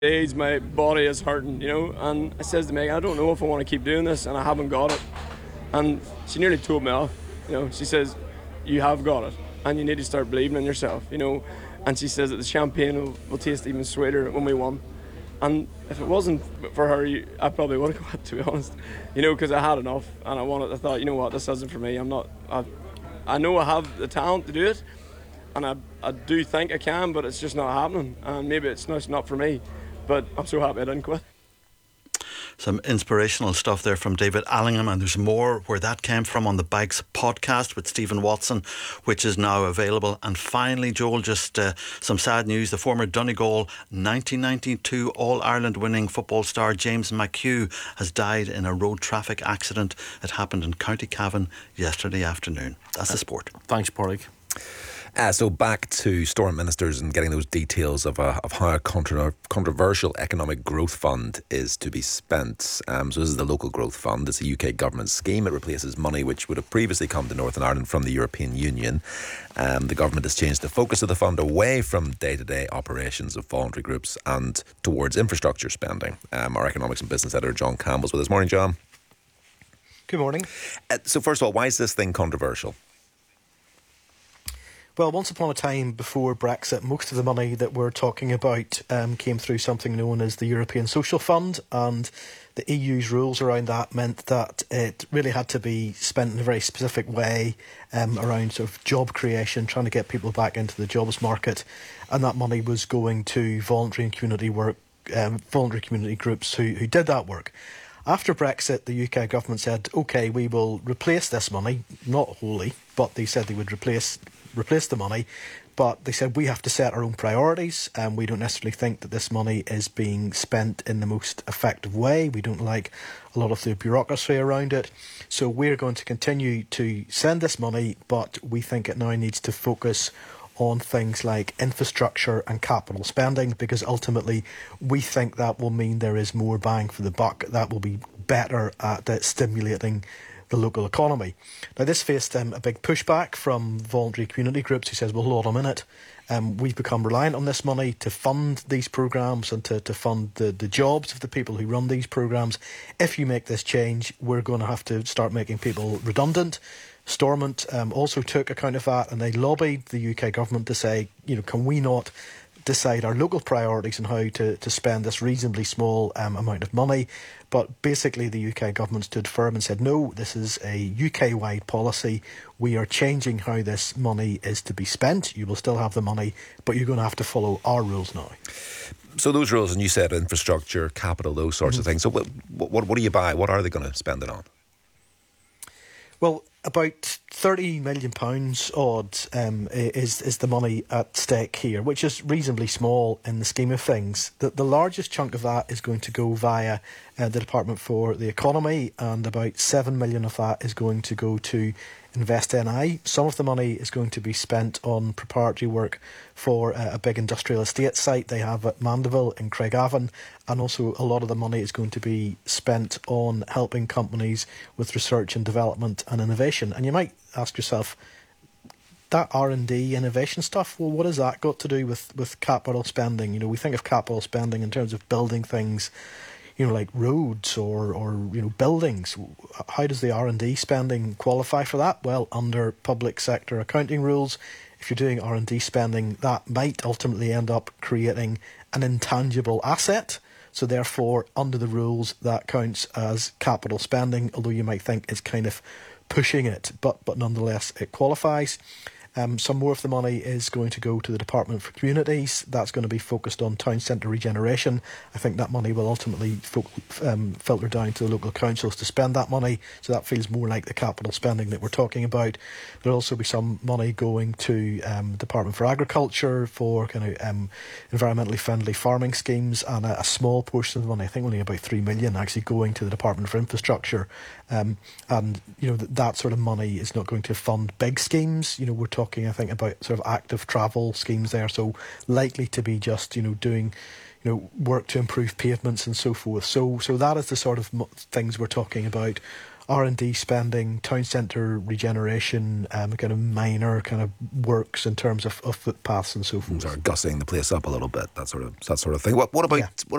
days my body is hurting, and I says to Meg, I don't know if I want to keep doing this, and I haven't got it. And she nearly told me off. She says, you have got it, and you need to start believing in yourself. And she says that the champagne will taste even sweeter when we won. And if it wasn't for her, I probably would have quit, to be honest. Because I had enough, and I thought, you know what, this isn't for me. I know I have the talent to do it, and I do think I can, but it's just not happening. And maybe it's not for me. But I'm so happy I didn't quit. Some inspirational stuff there from David Allingham, and there's more where that came from on the Bikes podcast with Stephen Watson, which is now available. And finally, Joel, just some sad news. The former Donegal 1992 All-Ireland winning football star James McHugh has died in a road traffic accident. It happened in County Cavan yesterday afternoon. That's the sport. Thanks, Porrick. So back to Stormont Ministers and getting those details of how a controversial economic growth fund is to be spent. So this is the Local Growth Fund. It's a UK government scheme. It replaces money which would have previously come to Northern Ireland from the European Union. The government has changed the focus of the fund away from day-to-day operations of voluntary groups and towards infrastructure spending. Our economics and business editor John Campbell's with us. Morning, John. Good morning. So first of all, why is this thing controversial? Well, once upon a time before Brexit, most of the money that we're talking about came through something known as the European Social Fund, and the EU's rules around that meant that it really had to be spent in a very specific way around sort of job creation, trying to get people back into the jobs market, and that money was going to voluntary and community work, voluntary community groups who did that work. After Brexit, the UK government said, OK, we will replace this money, not wholly, but they said they would replace the money, but they said we have to set our own priorities, and we don't necessarily think that this money is being spent in the most effective way. We don't like a lot of the bureaucracy around it, so we're going to continue to send this money, but we think it now needs to focus on things like infrastructure and capital spending, because ultimately we think that will mean there is more bang for the buck. That will be better at stimulating the local economy. Now, this faced a big pushback from voluntary community groups who says, well, hold on a minute, we've become reliant on this money to fund these programmes and to fund the jobs of the people who run these programmes. If you make this change, we're going to have to start making people redundant. Stormont also took account of that, and they lobbied the UK government to say, can we not decide our local priorities and how to spend this reasonably small amount of money? But basically the UK government stood firm and said, no, this is a UK-wide policy. We are changing how this money is to be spent. You will still have the money, but you're going to have to follow our rules now. So those rules, and you said infrastructure, capital, those sorts of things. So what do you buy? What are they going to spend it on? Well, about £30 million odd is the money at stake here, which is reasonably small in the scheme of things. The largest chunk of that is going to go via the Department for the Economy, and about £7 million of that is going to go to Invest NI. Some of the money is going to be spent on preparatory work for a big industrial estate site they have at Mandeville in Craigavon, and also a lot of the money is going to be spent on helping companies with research and development and innovation. And you might ask yourself, that R&D innovation stuff, well, what has that got to do with capital spending? We think of capital spending in terms of building things, like roads or buildings. How does the R&D spending qualify for that? Well, under public sector accounting rules, if you're doing R&D spending, that might ultimately end up creating an intangible asset. So therefore, under the rules, that counts as capital spending, although you might think it's kind of pushing it, but nonetheless it qualifies. Some more of the money is going to go to the Department for Communities. That's going to be focused on town centre regeneration. I think that money will ultimately filter down to the local councils to spend that money, so that feels more like the capital spending that we're talking about. There'll also be some money going to Department for Agriculture for kind of environmentally friendly farming schemes, and a small portion of the money, I think only about £3 million, actually going to the Department for Infrastructure. And that sort of money is not going to fund big schemes. We're talking, I think, about sort of active travel schemes there, so likely to be just doing work to improve pavements and so forth. So that is the sort of things we're talking about. R&D spending, town centre regeneration, kind of minor kind of works in terms of footpaths and so forth. Sort of gusseting the place up a little bit, that sort of thing. What about